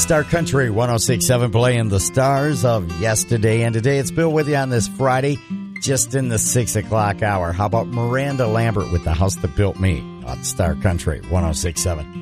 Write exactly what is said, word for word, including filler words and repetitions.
Star Country one oh six point seven playing the stars of yesterday and today. It's Bill with you on this Friday, just in the six o'clock hour. How about Miranda Lambert with The House That Built Me on Star Country one oh six point seven?